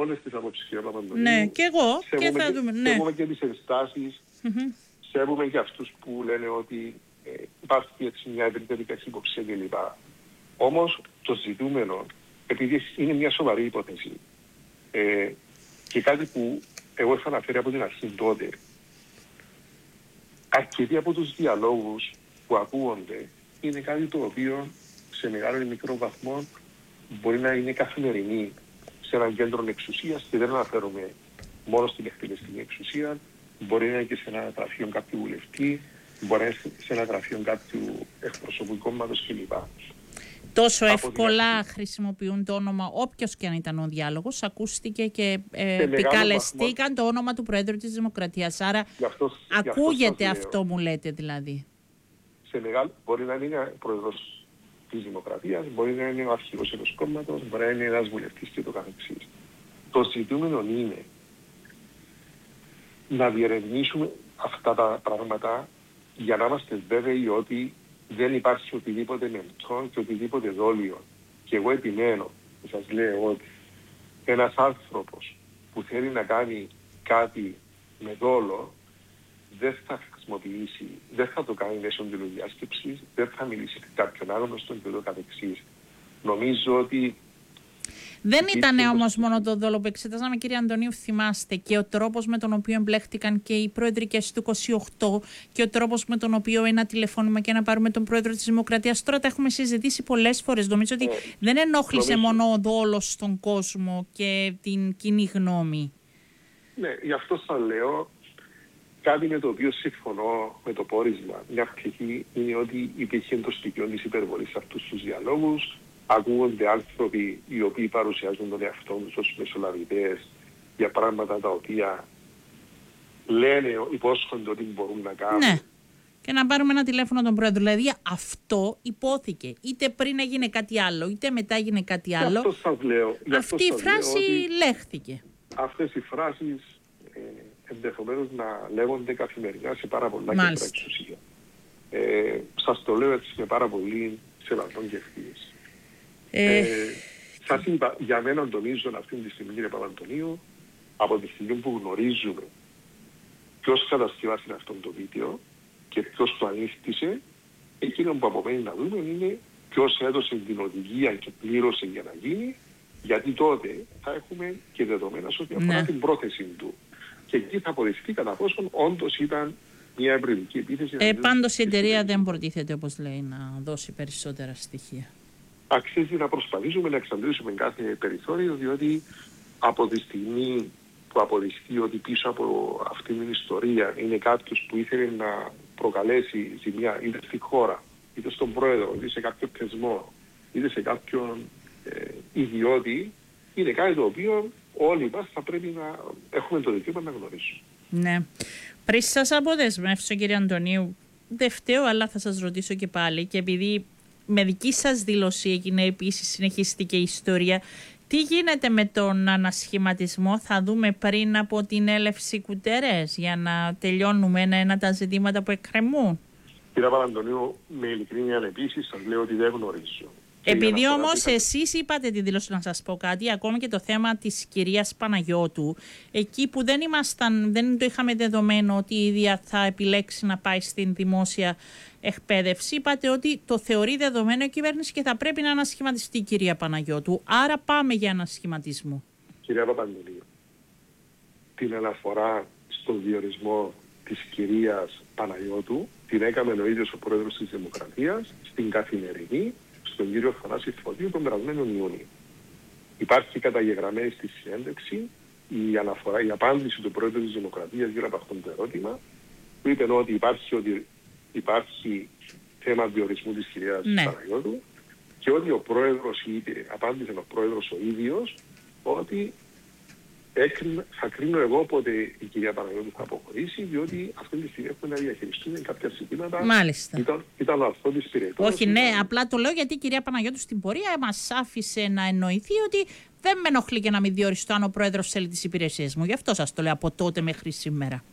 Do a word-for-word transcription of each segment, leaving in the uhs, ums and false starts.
όλες τις απόψεις, κύριε Παπαντονίου. Ναι, και εγώ. Σέβομαι και θα δούμε. Ναι. Σέβομαι και τις ενστάσεις. Mm-hmm. Σέβομαι και αυτούς που λένε ότι ε, υπάρχει έτσι μια ευρύτερη καχυποψία κλπ. Όμως το ζητούμενο, επειδή είναι μια σοβαρή υπόθεση ε, και κάτι που εγώ είχα αναφέρει από την αρχή τότε, αρκετοί από τους διαλόγους που ακούγονται είναι κάτι το οποίο σε μεγάλο ή μικρό βαθμό μπορεί να είναι καθημερινή σε έναν κέντρο εξουσίας και δεν αναφέρομαι μόνο στην εκτελεστική εξουσία, μπορεί να είναι και σε ένα γραφείο κάποιου βουλευτή, μπορεί να είναι σε ένα γραφείο κάποιου εκπροσωπικού κόμματος κλπ. Τόσο εύκολα χρησιμοποιούν το όνομα, όποιος και αν ήταν ο διάλογος, ακούστηκε και ε, επικαλεστήκαν βαθμό, το όνομα του Πρόεδρου της Δημοκρατίας. Άρα αυτό, ακούγεται αυτό, αυτό μου λέτε δηλαδή. Σε μεγάλο, μπορεί να είναι Πρόεδρος της Δημοκρατίας, μπορεί να είναι ο αρχηγός ενός κόμματος, μπορεί να είναι ένας βουλευτής και το καθεξής. Το ζητούμενο είναι να διερευνήσουμε αυτά τα πράγματα για να είμαστε βέβαιοι ότι δεν υπάρχει οτιδήποτε μεμπτό και οτιδήποτε δόλιο. Και εγώ επιμένω, σας λέω ότι ένας άνθρωπος που θέλει να κάνει κάτι με δόλο δεν θα χρησιμοποιήσει, δεν θα το κάνει μέσω τηλεδιάσκεψης, δεν θα μιλήσει σε κάποιον άγνωστον και το καθεξής. Νομίζω ότι δεν ήταν όμως μόνο το δόλο που εξετάζαμε, κύριε Αντωνίου, θυμάστε, και ο τρόπος με τον οποίο εμπλέχτηκαν και οι προεδρικές του είκοσι οκτώ και ο τρόπος με τον οποίο ένα τηλεφώνημα και να πάρουμε τον πρόεδρο της Δημοκρατίας. Τώρα τα έχουμε συζητήσει πολλές φορές. Νομίζω ότι ε, δεν ενόχλησε νομίζω. μόνο ο δόλος στον κόσμο και την κοινή γνώμη. Ναι, γι' αυτό σας λέω, κάτι με το οποίο συμφωνώ με το πόρισμα, μια πτυχή είναι ότι υπήρχε το στοιχείο της υπερβολής σε αυτούς τους διαλόγους. Ακούγονται άνθρωποι οι οποίοι παρουσιάζουν τον εαυτό τους ως μεσολαβητές για πράγματα τα οποία λένε, υπόσχονται ότι μπορούν να κάνουν. Ναι. Και να πάρουμε ένα τηλέφωνο τον πρόεδρο. Δηλαδή αυτό υπόθηκε. Είτε πριν έγινε κάτι άλλο, είτε μετά έγινε κάτι άλλο. Αυτό σας λέω. Αυτή η φράση λέχθηκε. Αυτές οι φράσεις ε, ενδεχομένως να λέγονται καθημερινά σε πάρα πολλά κέντρα εξουσία. Ε, σας το λέω έτσι με πάρα πολύ σεβασμό και ευθύνης. Ε, ε, σας είπα, για μένα τονίζω αυτή τη στιγμή, κύριε Παπαντονίου, από τη στιγμή που γνωρίζουμε ποιος κατασκευάσει αυτό το βίντεο και ποιος το ανήχτησε, εκείνο που απομένει να δούμε είναι ποιος έδωσε την οδηγία και πλήρωσε για να γίνει, γιατί τότε θα έχουμε και δεδομένα σε ό,τι αφορά ναι. την πρόθεση του. Και εκεί θα αποδειχθεί κατά πόσον όντως ήταν μια ευρυδική επίθεση. Ε, πάντως η εταιρεία δεν προτίθεται, όπως λέει, να δώσει περισσότερα στοιχεία. Αξίζει να προσπαθήσουμε να εξαντλήσουμε κάθε περιθώριο, διότι από τη στιγμή που αποδειχθεί ότι πίσω από αυτήν την ιστορία είναι κάποιος που ήθελε να προκαλέσει ζημιά είτε στη χώρα, είτε στον πρόεδρο, είτε σε κάποιο θεσμό, είτε σε κάποιον ε, ιδιώτη, είναι κάτι το οποίο όλοι μας θα πρέπει να έχουμε το δικαίωμα να γνωρίσουμε. Ναι. Πριν σας αποδεσμεύσω, κύριε Αντωνίου, δεν φταίω, αλλά θα σας ρωτήσω και πάλι, και επειδή με δική σας δήλωση έγινε επίσης, συνεχίστηκε η ιστορία. Τι γίνεται με τον ανασχηματισμό, θα δούμε πριν από την έλευση Κουτέρες, για να τελειώνουμε ένα-ένα τα ζητήματα που εκκρεμούν. Κύριε Παπαντονίου, με ειλικρίνεια επίσης σας λέω ότι δεν γνωρίζω. Επειδή όμως εσείς είπατε τη δήλωση, να σας πω κάτι, ακόμη και το θέμα της κυρίας Παναγιώτου, εκεί που δεν ήμασταν, δεν το είχαμε δεδομένο ότι η ίδια θα επιλέξει να πάει στην δημόσια εκπαίδευση, είπατε ότι το θεωρεί δεδομένο η κυβέρνηση και θα πρέπει να ανασχηματιστεί η κυρία Παναγιώτου. Άρα πάμε για ανασχηματισμό. Κυρία Παπαντονίου, την αναφορά στον διορισμό της κυρίας Παναγιώτου την έκαμε ο ίδιος ο πρόεδρος της Δημοκρατίας στην Καθημερινή, στον κύριο Θανάση Φωτίου τον περασμένο Ιούνιο. Υπάρχει καταγεγραμμένη στη συνέντευξη η αναφορά, η απάντηση του πρόεδρου της Δημοκρατίας γύρω από αυτό το ερώτημα, που είπε ότι υπάρχει, ότι υπάρχει θέμα διορισμού της κυρίας ναι. Παναγιώτου και ότι ο πρόεδρος είτε απάντησε ο πρόεδρος ο ίδιος ότι έκρινα, θα κρίνω εγώ πότε η κυρία Παναγιώτου θα αποχωρήσει, διότι αυτή τη στιγμή έχουμε να διαχειριστούμε κάποια ζητήματα. Μάλιστα. Ήταν, ήταν αυτό της πυρετός. Όχι, ήταν... ναι, απλά το λέω γιατί η κυρία Παναγιώτου στην πορεία μας άφησε να εννοηθεί ότι δεν με ενοχλεί και να μην διοριστώ αν ο πρόεδρος θέλει τις υπηρεσίες μου. Γι' αυτό σας το λέω από τότε μέχρι σήμερα.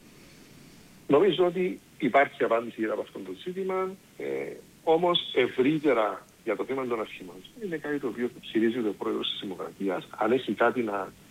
Νομίζω ότι υπάρχει απάντηση για από αυτό το ζήτημα, ε, όμως ευρύτερα για το θέμα των αρχημάτων είναι κάτι το οποίο χειρίζεται ο πρόεδρος της Δημοκρατίας. Αν έχει κάτι να